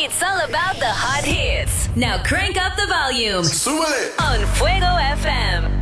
It's all about the hot hits. Now crank up the volume ¡Súbele! on Fuego FM.